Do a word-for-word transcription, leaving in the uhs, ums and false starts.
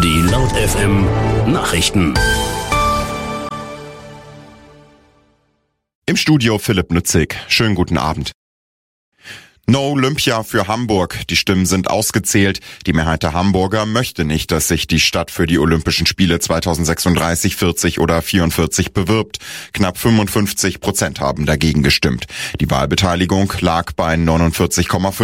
Die Laut F M Nachrichten. Im Studio Philipp Nützig. Schönen guten Abend. No Olympia für Hamburg. Die Stimmen sind ausgezählt. Die Mehrheit der Hamburger möchte nicht, dass sich die Stadt für die Olympischen Spiele zweitausendsechsunddreißig, vierzig oder vierundvierzig bewirbt. Knapp fünfundfünfzig Prozent haben dagegen gestimmt. Die Wahlbeteiligung lag bei neunundvierzig Komma fünf